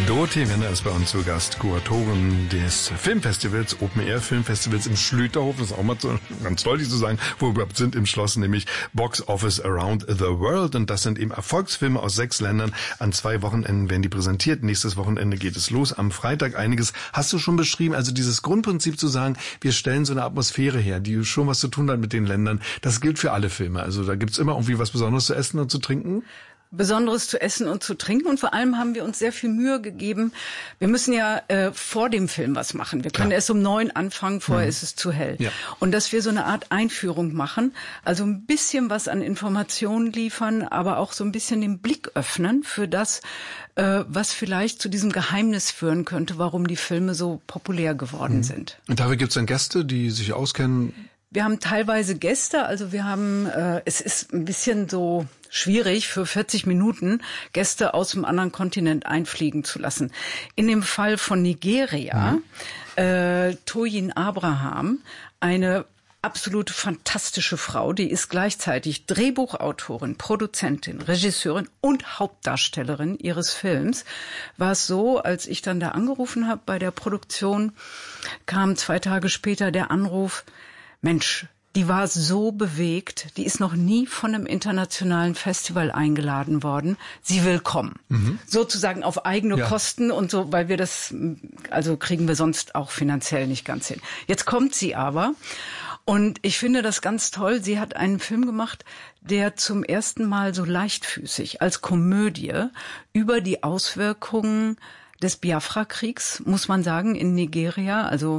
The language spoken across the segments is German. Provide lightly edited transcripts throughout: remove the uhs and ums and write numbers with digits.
Dorothee Männer ist bei uns zu Gast, Kuratorin des Filmfestivals, Open-Air-Filmfestivals im Schlüterhof. Das ist auch mal so ganz deutlich zu sagen, wo wir überhaupt sind im Schloss, nämlich Box Office Around the World. Und das sind eben Erfolgsfilme aus 6 Ländern. An 2 Wochenenden werden die präsentiert. Nächstes Wochenende geht es los. Am Freitag einiges hast du schon beschrieben. Also dieses Grundprinzip zu sagen, wir stellen so eine Atmosphäre her, die schon was zu tun hat mit den Ländern. Das gilt für alle Filme. Also da gibt's immer irgendwie was Besonderes zu essen und zu trinken. Besonderes zu essen und zu trinken, und vor allem haben wir uns sehr viel Mühe gegeben. Wir müssen ja vor dem Film was machen. Wir können erst um 9 anfangen, vorher ist es zu hell. Ja. Und dass wir so eine Art Einführung machen, also ein bisschen was an Informationen liefern, aber auch so ein bisschen den Blick öffnen für das, was vielleicht zu diesem Geheimnis führen könnte, warum die Filme so populär geworden sind. Und dafür gibt es dann Gäste, die sich auskennen? Wir haben teilweise Gäste, also wir haben, es ist ein bisschen so schwierig für 40 Minuten Gäste aus dem anderen Kontinent einfliegen zu lassen. In dem Fall von Nigeria, Toyin Abraham, eine absolute fantastische Frau, die ist gleichzeitig Drehbuchautorin, Produzentin, Regisseurin und Hauptdarstellerin ihres Films. War es so, als ich dann da angerufen habe bei der Produktion, kam 2 Tage später der Anruf: Mensch, die war so bewegt, die ist noch nie von einem internationalen Festival eingeladen worden. Sie will kommen. Sozusagen auf eigene Kosten und so, weil wir das, also kriegen wir sonst auch finanziell nicht ganz hin. Jetzt kommt sie aber, und ich finde das ganz toll. Sie hat einen Film gemacht, der zum ersten Mal so leichtfüßig als Komödie über die Auswirkungen des Biafra-Kriegs, muss man sagen, in Nigeria. Also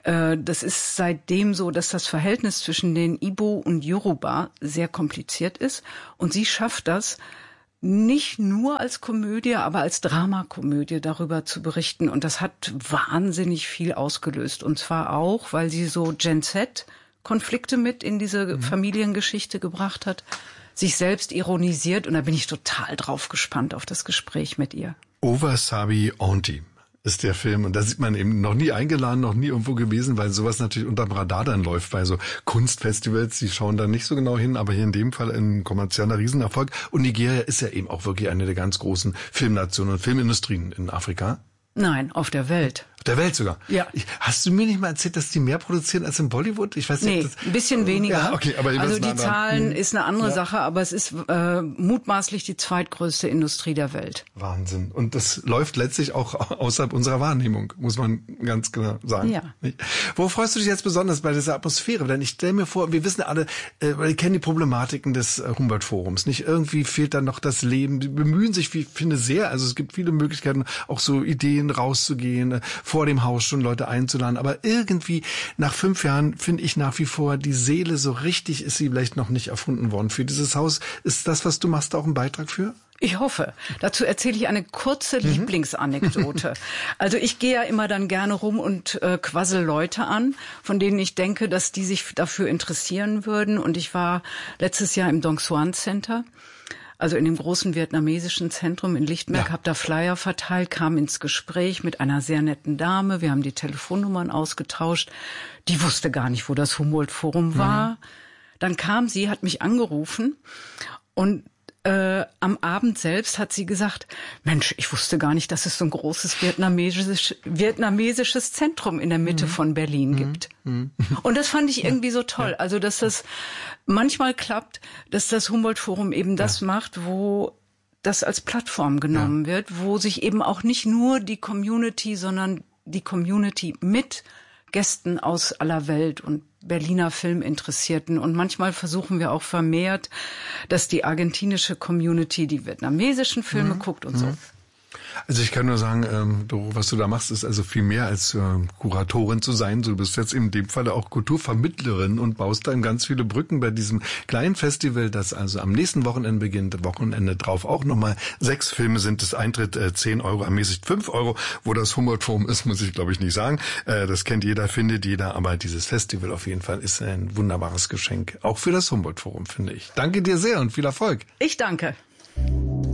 das ist seitdem so, dass das Verhältnis zwischen den Igbo und Yoruba sehr kompliziert ist. Und sie schafft das, nicht nur als Komödie, aber als Dramakomödie darüber zu berichten. Und das hat wahnsinnig viel ausgelöst. Und zwar auch, weil sie so Gen-Z-Konflikte mit in diese Familiengeschichte gebracht hat, sich selbst ironisiert. Und da bin ich total drauf gespannt auf das Gespräch mit ihr. Owasabi Aunty ist der Film, und da sieht man eben noch nie eingeladen, noch nie irgendwo gewesen, weil sowas natürlich unterm Radar dann läuft bei so Kunstfestivals, die schauen da nicht so genau hin, aber hier in dem Fall ein kommerzieller Riesenerfolg. Und Nigeria ist ja eben auch wirklich eine der ganz großen Filmnationen und Filmindustrien in Afrika. Nein, auf der Welt. Auf der Welt sogar? Ja. Hast du mir nicht mal erzählt, dass die mehr produzieren als in Bollywood? Ich weiß nicht. Nee, ein bisschen weniger. Ja, okay, aber also die Zahlen ist eine andere Sache, aber es ist mutmaßlich die zweitgrößte Industrie der Welt. Wahnsinn. Und das läuft letztlich auch außerhalb unserer Wahrnehmung, muss man ganz genau sagen. Ja. Wo freust du dich jetzt besonders bei dieser Atmosphäre? Denn ich stelle mir vor, wir wissen alle, wir kennen die Problematiken des Humboldt-Forums. Nicht irgendwie fehlt da noch das Leben. Die bemühen sich, wie ich finde, sehr. Also es gibt viele Möglichkeiten, auch so Ideen rauszugehen, vor dem Haus schon Leute einzuladen. Aber irgendwie nach 5 Jahren finde ich nach wie vor, die Seele so richtig ist sie vielleicht noch nicht erfunden worden. Für dieses Haus ist das, was du machst, auch ein Beitrag für? Ich hoffe. Dazu erzähle ich eine kurze Lieblingsanekdote. Also ich gehe ja immer dann gerne rum und quassel Leute an, von denen ich denke, dass die sich dafür interessieren würden. Und ich war letztes Jahr im Dong Xuan Center, also in dem großen vietnamesischen Zentrum in Lichtenberg, habe da Flyer verteilt, kam ins Gespräch mit einer sehr netten Dame. Wir haben die Telefonnummern ausgetauscht. Die wusste gar nicht, wo das Humboldt-Forum war. Dann kam sie, hat mich angerufen, und am Abend selbst hat sie gesagt: Mensch, ich wusste gar nicht, dass es so ein großes vietnamesisches Zentrum in der Mitte von Berlin gibt. Und das fand ich irgendwie so toll. Also, dass das manchmal klappt, dass das Humboldt-Forum eben das macht, wo das als Plattform genommen wird, wo sich eben auch nicht nur die Community, sondern die Community mit Gästen aus aller Welt und Berliner Filminteressierten. Und manchmal versuchen wir auch vermehrt, dass die argentinische Community die vietnamesischen Filme guckt und so. Also ich kann nur sagen, Doro, was du da machst, ist also viel mehr als Kuratorin zu sein. Du bist jetzt in dem Falle auch Kulturvermittlerin und baust dann ganz viele Brücken bei diesem kleinen Festival, das also am nächsten Wochenende beginnt. Wochenende drauf auch nochmal 6 Filme sind. Das Eintritt 10 Euro, ermäßigt 5 Euro. Wo das Humboldt-Forum ist, muss ich glaube ich nicht sagen. Das kennt jeder, findet jeder. Aber dieses Festival auf jeden Fall ist ein wunderbares Geschenk. Auch für das Humboldt-Forum, finde ich. Danke dir sehr und viel Erfolg. Ich danke.